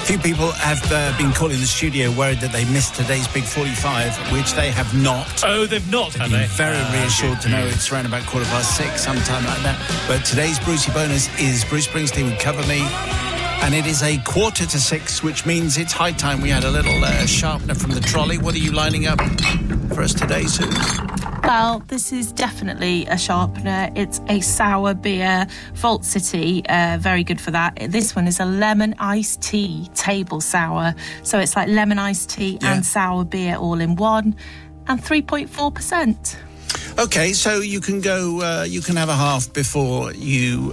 few people have been calling the studio worried that they missed today's Big 45, which they have not. Oh, they've not, have they? Very reassured to know it's around about 6:15, sometime like that. But today's Brucey bonus is Bruce Springsteen with Cover Me. And it is 5:45, which means it's high time we had a little sharpener from the trolley. What are you lining up for us today, Sue? Well, this is definitely a sharpener. It's a sour beer, Vault City, very good for that. This one is a lemon iced tea table sour. So it's like lemon iced tea and sour beer all in one, and 3.4%. Okay, so you can go. You can have a half before you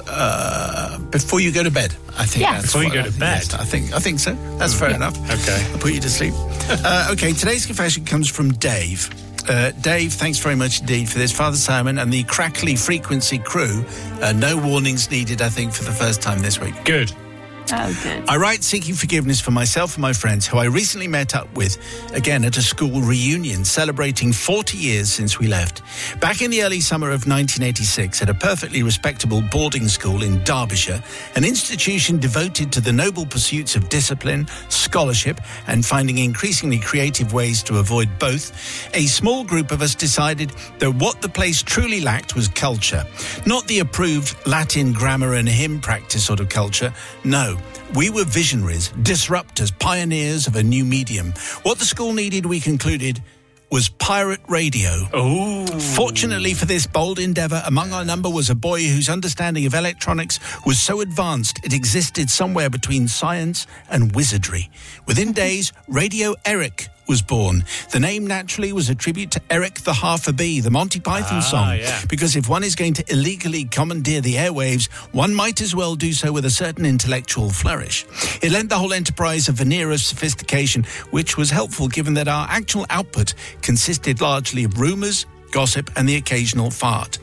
go to bed. I think. Yes. Before you go to bed. Yes, I think so. That's fair enough. Okay, I'll put you to sleep. Okay, today's confession comes from Dave. Dave, thanks very much indeed for this. Father Simon and the Crackly Frequency crew. No warnings needed, I think, for the first time this week. good. Oh, good. I write seeking forgiveness for myself and my friends who I recently met up with, again at a school reunion, celebrating 40 years since we left. Back in the early summer of 1986, at a perfectly respectable boarding school in Derbyshire, an institution devoted to the noble pursuits of discipline, scholarship, and finding increasingly creative ways to avoid both, a small group of us decided that what the place truly lacked was culture. Not the approved Latin grammar and hymn practice sort of culture, no. We were visionaries, disruptors, pioneers of a new medium. What the school needed, we concluded, was pirate radio. Oh. Fortunately for this bold endeavour, among our number was a boy whose understanding of electronics was so advanced it existed somewhere between science and wizardry. Within days, Radio Eric was born. The name naturally was a tribute to Eric the Half a Bee, the Monty Python song. Yeah. Because if one is going to illegally commandeer the airwaves, one might as well do so with a certain intellectual flourish. It lent the whole enterprise a veneer of sophistication, which was helpful given that our actual output consisted largely of rumours, gossip, and the occasional fart.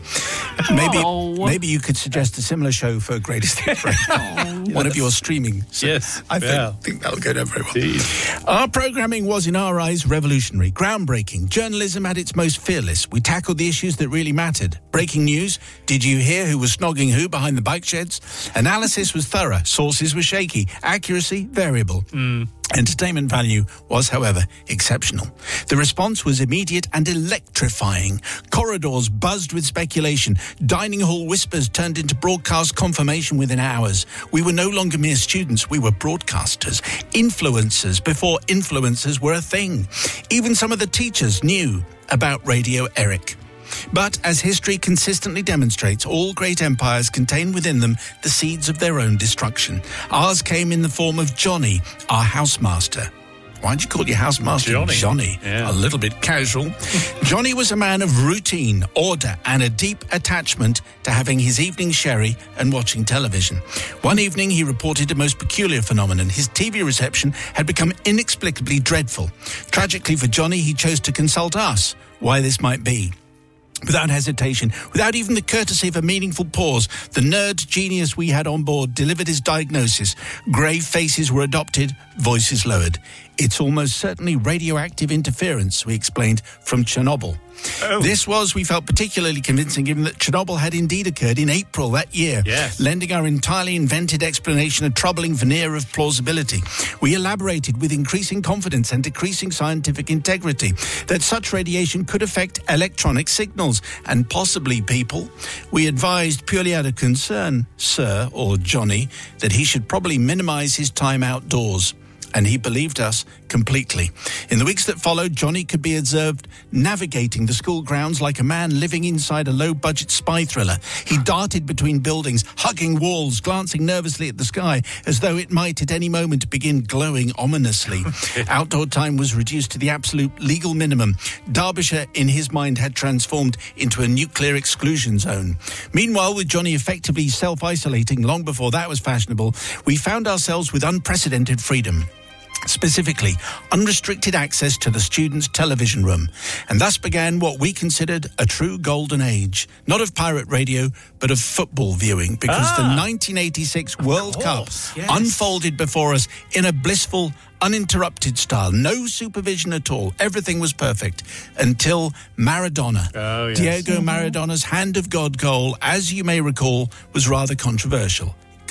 Maybe you could suggest a similar show for Greatest Hits. One of your streaming. So Yes. I think that'll go down very well. Indeed. Our programming was, in our eyes, revolutionary, groundbreaking, journalism at its most fearless. We tackled the issues that really mattered. Breaking news, did you hear who was snogging who behind the bike sheds? Analysis was thorough, sources were shaky, accuracy variable. Entertainment value was, however, exceptional. The response was immediate and electrifying. Corridors buzzed with speculation. Dining hall whispers turned into broadcast confirmation within hours. We were no longer mere students, we were broadcasters. Influencers before influencers were a thing. Even some of the teachers knew about Radio Eric. But as history consistently demonstrates, all great empires contain within them the seeds of their own destruction. Ours came in the form of Johnny, our housemaster. Why'd you call your housemaster Johnny? Yeah. A little bit casual. Johnny was a man of routine, order, and a deep attachment to having his evening sherry and watching television. One evening, he reported a most peculiar phenomenon. His TV reception had become inexplicably dreadful. Tragically for Johnny, he chose to consult us why this might be. Without hesitation, without even the courtesy of a meaningful pause, the nerd genius we had on board delivered his diagnosis. Grave faces were adopted, voices lowered. It's almost certainly radioactive interference, we explained, from Chernobyl. Oh. This was, we felt, particularly convincing given that Chernobyl had indeed occurred in April that year, lending our entirely invented explanation a troubling veneer of plausibility. We elaborated with increasing confidence and decreasing scientific integrity that such radiation could affect electronic signals and possibly people. We advised, purely out of concern, Sir, or Johnny, that he should probably minimise his time outdoors. And he believed us completely. In the weeks that followed, Johnny could be observed navigating the school grounds like a man living inside a low-budget spy thriller. He darted between buildings, hugging walls, glancing nervously at the sky, as though it might at any moment begin glowing ominously. Outdoor time was reduced to the absolute legal minimum. Derbyshire, in his mind, had transformed into a nuclear exclusion zone. Meanwhile, with Johnny effectively self-isolating long before that was fashionable, we found ourselves with unprecedented freedom. Specifically, unrestricted access to the students' television room. And thus began what we considered a true golden age. Not of pirate radio, but of football viewing. Because the 1986 World Cup unfolded before us in a blissful, uninterrupted style. No supervision at all. Everything was perfect. Until Maradona. Oh, yes. Diego Maradona's hand of God goal, as you may recall, was rather controversial.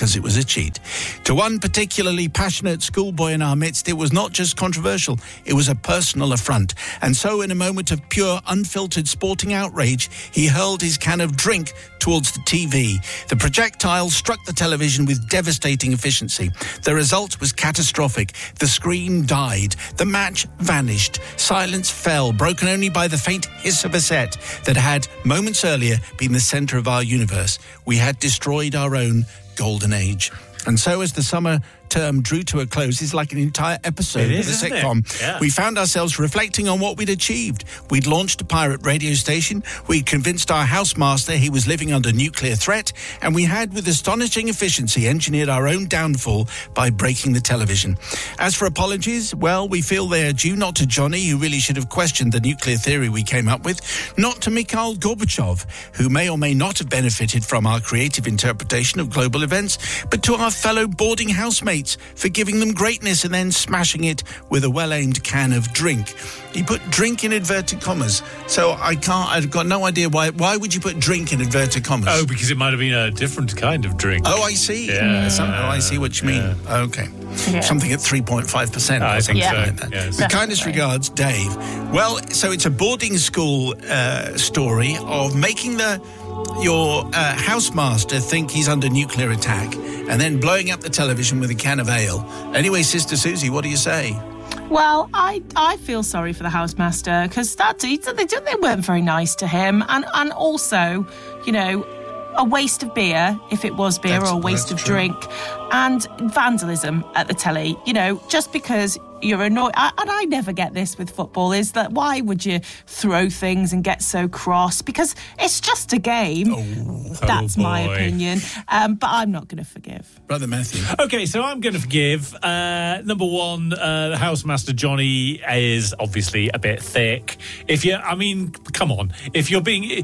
because it was a cheat. To one particularly passionate schoolboy in our midst, it was not just controversial, it was a personal affront. And so, in a moment of pure, unfiltered sporting outrage, he hurled his can of drink towards the TV. The projectile struck the television with devastating efficiency. The result was catastrophic. The screen died. The match vanished. Silence fell, broken only by the faint hiss of a set that had, moments earlier, been the centre of our universe. We had destroyed our own golden age. And so, as the summer term drew to a close, it's like an entire episode of a sitcom. Yeah. We found ourselves reflecting on what we'd achieved. We'd launched a pirate radio station, we'd convinced our housemaster he was living under nuclear threat, and we had, with astonishing efficiency, engineered our own downfall by breaking the television. As for apologies, well, we feel they are due not to Johnny, who really should have questioned the nuclear theory we came up with, not to Mikhail Gorbachev, who may or may not have benefited from our creative interpretation of global events, but to our fellow boarding housemates for giving them greatness and then smashing it with a well-aimed can of drink. He put drink in inverted commas, so I've got no idea why would you put drink in inverted commas? Oh, because it might have been a different kind of drink. Oh, I see. Yeah. I see what you mean. Okay. Yeah. Something at 3.5%. I think so. Like that. Yes. With kindest regards, Dave. Well, so it's a boarding school story of making your housemaster think he's under nuclear attack and then blowing up the television with a can of ale. Anyway, Sister Susie, what do you say? Well, I feel sorry for the housemaster because they weren't very nice to him, and also, you know, a waste of beer, if it was beer, or a waste of drink, and vandalism at the telly. You know, just because you're annoyed, and I never get this with football, is that why would you throw things and get so cross? Because it's just a game. That's my opinion. But I'm not going to forgive. Brother Matthew. Okay, so I'm going to forgive. Number one, the housemaster Johnny is obviously a bit thick. Come on. If you're being...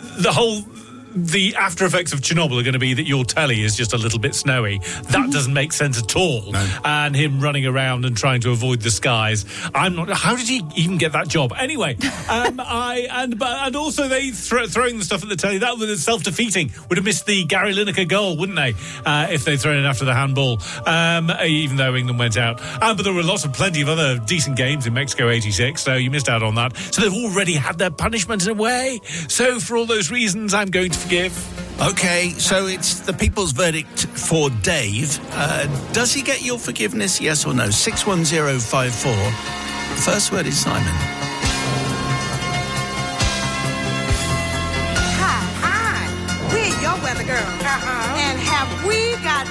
The after effects of Chernobyl are going to be that your telly is just a little bit snowy. That doesn't make sense at all. No. And him running around and trying to avoid the skies. How did he even get that job? Anyway, and also they throwing the stuff at the telly, that was self-defeating. Would have missed the Gary Lineker goal, wouldn't they? If they'd thrown it after the handball, even though England went out. But there were plenty of other decent games in Mexico 86, so you missed out on that. So they've already had their punishment in a way. So for all those reasons, I'm going to forgive. Okay, so it's the people's verdict for Dave. Does he get your forgiveness, yes or no? 61054. The first word is Simon. Hi, we're your weather girls. And have we got